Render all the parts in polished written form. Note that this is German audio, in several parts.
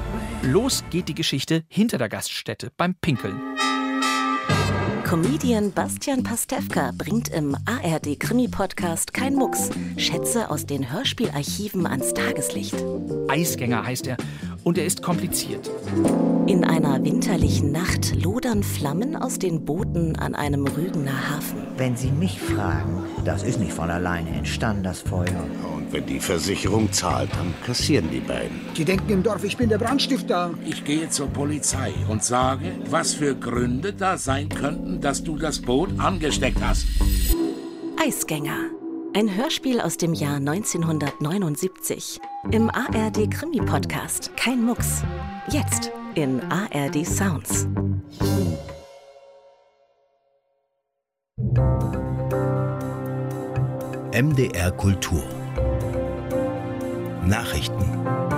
Los geht die Geschichte hinter der Gaststätte beim Pinkeln. Comedian Bastian Pastewka bringt im ARD-Krimi-Podcast Kein Mucks Schätze aus den Hörspielarchiven ans Tageslicht. Eisgänger heißt er und er ist kompliziert. In einer winterlichen Nacht lodern Flammen aus den Booten an einem Rügener Hafen. Wenn Sie mich fragen, das ist nicht von alleine entstanden, das Feuer. Und wenn die Versicherung zahlt, dann kassieren die beiden. Die denken im Dorf, ich bin der Brandstifter. Ich gehe zur Polizei und sage, was für Gründe da sein könnten, dass du das Boot angesteckt hast. Eisgänger. Ein Hörspiel aus dem Jahr 1979. Im ARD-Krimi-Podcast Kein Mucks. Jetzt in ARD Sounds. MDR Kultur. Nachrichten.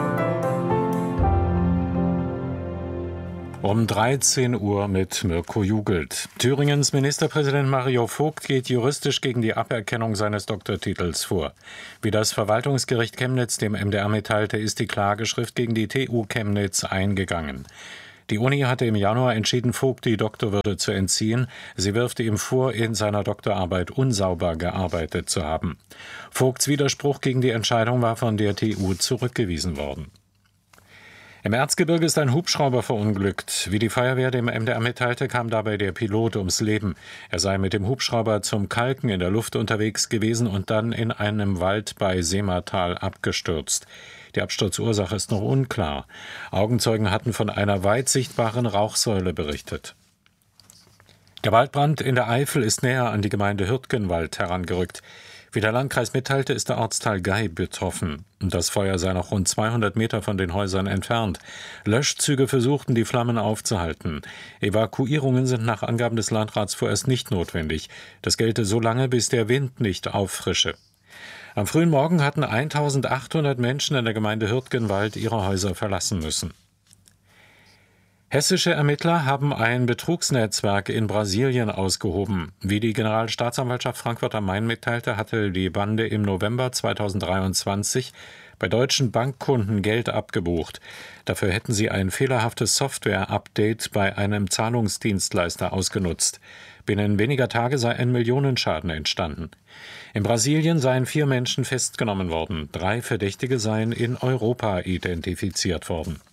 Um 13 Uhr mit Mirko Jugelt. Thüringens Ministerpräsident Mario Vogt geht juristisch gegen die Aberkennung seines Doktortitels vor. Wie das Verwaltungsgericht Chemnitz dem MDR mitteilte, ist die Klageschrift gegen die TU Chemnitz eingegangen. Die Uni hatte im Januar entschieden, Vogt die Doktorwürde zu entziehen. Sie wirfte ihm vor, in seiner Doktorarbeit unsauber gearbeitet zu haben. Vogts Widerspruch gegen die Entscheidung war von der TU zurückgewiesen worden. Im Erzgebirge ist ein Hubschrauber verunglückt. Wie die Feuerwehr dem MDR mitteilte, kam dabei der Pilot ums Leben. Er sei mit dem Hubschrauber zum Kalken in der Luft unterwegs gewesen und dann in einem Wald bei Seematal abgestürzt. Die Absturzursache ist noch unklar. Augenzeugen hatten von einer weit sichtbaren Rauchsäule berichtet. Der Waldbrand in der Eifel ist näher an die Gemeinde Hürtgenwald herangerückt. Wie der Landkreis mitteilte, ist der Ortsteil Gei betroffen. Das Feuer sei noch rund 200 Meter von den Häusern entfernt. Löschzüge versuchten, die Flammen aufzuhalten. Evakuierungen sind nach Angaben des Landrats vorerst nicht notwendig. Das gelte so lange, bis der Wind nicht auffrische. Am frühen Morgen hatten 1800 Menschen in der Gemeinde Hürtgenwald ihre Häuser verlassen müssen. Hessische Ermittler haben ein Betrugsnetzwerk in Brasilien ausgehoben. Wie die Generalstaatsanwaltschaft Frankfurt am Main mitteilte, hatte die Bande im November 2023 bei deutschen Bankkunden Geld abgebucht. Dafür hätten sie ein fehlerhaftes Software-Update bei einem Zahlungsdienstleister ausgenutzt. Binnen weniger Tage sei ein Millionenschaden entstanden. In Brasilien seien 4 Menschen festgenommen worden. 3 Verdächtige seien in Europa identifiziert worden.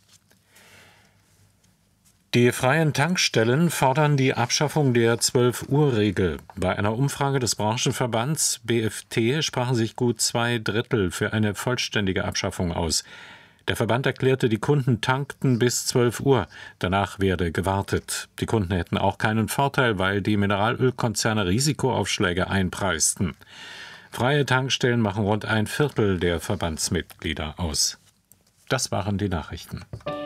Die freien Tankstellen fordern die Abschaffung der 12-Uhr-Regel. Bei einer Umfrage des Branchenverbands BFT sprachen sich gut 2/3 für eine vollständige Abschaffung aus. Der Verband erklärte, die Kunden tankten bis 12 Uhr. Danach werde gewartet. Die Kunden hätten auch keinen Vorteil, weil die Mineralölkonzerne Risikoaufschläge einpreisten. Freie Tankstellen machen rund 1/4 der Verbandsmitglieder aus. Das waren die Nachrichten.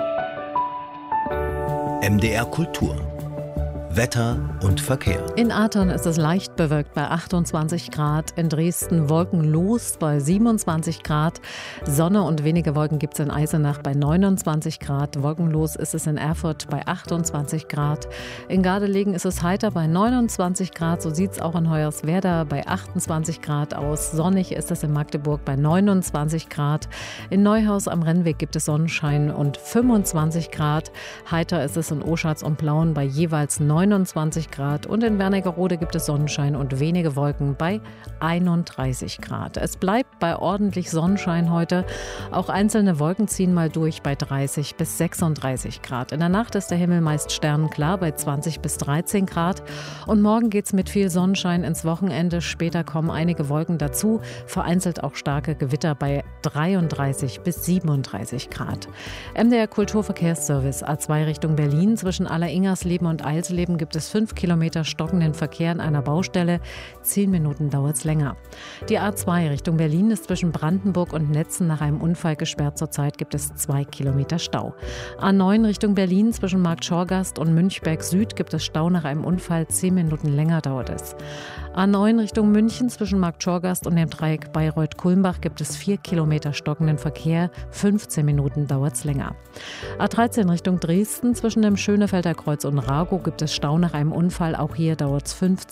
MDR Kultur. Wetter und Verkehr. In Athern ist es leicht bewölkt bei 28 Grad, in Dresden wolkenlos bei 27 Grad, Sonne und wenige Wolken gibt es in Eisenach bei 29 Grad, wolkenlos ist es in Erfurt bei 28 Grad, in Gardelegen ist es heiter bei 29 Grad, so sieht es auch in Hoyerswerda bei 28 Grad aus, sonnig ist es in Magdeburg bei 29 Grad, in Neuhaus am Rennweg gibt es Sonnenschein und 25 Grad, heiter ist es in Oschatz und Plauen bei jeweils 29 Grad und in Wernigerode gibt es Sonnenschein und wenige Wolken bei 31 Grad. Es bleibt bei ordentlich Sonnenschein heute. Auch einzelne Wolken ziehen mal durch bei 30 bis 36 Grad. In der Nacht ist der Himmel meist sternenklar bei 20 bis 13 Grad. Und morgen geht es mit viel Sonnenschein ins Wochenende. Später kommen einige Wolken dazu, vereinzelt auch starke Gewitter bei 33 bis 37 Grad. MDR Kulturverkehrsservice A2 Richtung Berlin zwischen Alleringersleben und Eilsleben gibt es 5 Kilometer stockenden Verkehr an einer Baustelle. 10 Minuten dauert es länger. Die A2 Richtung Berlin ist zwischen Brandenburg und Netzen nach einem Unfall gesperrt. Zurzeit gibt es 2 Kilometer Stau. A9 Richtung Berlin zwischen Marktschorgast und Münchberg Süd gibt es Stau nach einem Unfall. 10 Minuten länger dauert es. A9 Richtung München zwischen Marktschorgast und dem Dreieck Bayreuth-Kulmbach gibt es 4 Kilometer stockenden Verkehr. 15 Minuten dauert es länger. A13 Richtung Dresden zwischen dem Schönefelder Kreuz und Ragow gibt es Stau nach einem Unfall. Auch hier dauert es 15 Minuten.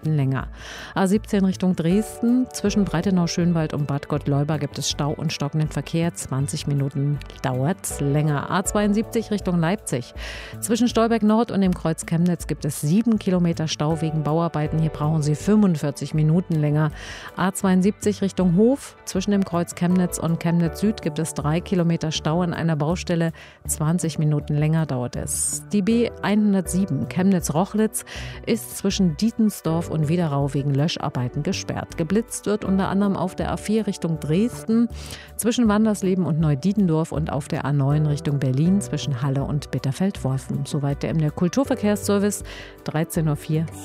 Minuten länger. A17 Richtung Dresden. Zwischen Breitenau-Schönwald und Bad Gottleuba gibt es Stau und stockenden Verkehr. 20 Minuten dauert's länger. A72 Richtung Leipzig. Zwischen Stolberg Nord und dem Kreuz Chemnitz gibt es 7 Kilometer Stau wegen Bauarbeiten. Hier brauchen Sie 45 Minuten länger. A72 Richtung Hof. Zwischen dem Kreuz Chemnitz und Chemnitz Süd gibt es 3 Kilometer Stau an einer Baustelle. 20 Minuten länger dauert es. Die B107 Chemnitz-Rochlitz ist zwischen Dietensdorf und Wiederau wegen Löscharbeiten gesperrt. Geblitzt wird unter anderem auf der A4 Richtung Dresden, zwischen Wandersleben und Neudietendorf und auf der A9 Richtung Berlin zwischen Halle und Bitterfeld-Wolfen. Soweit der MDR Kulturverkehrsservice, 13.04 Uhr.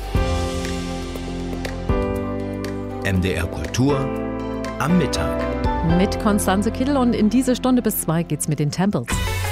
MDR Kultur am Mittag. Mit Konstanze Kittel und in diese Stunde bis 2 geht's mit den Tempels.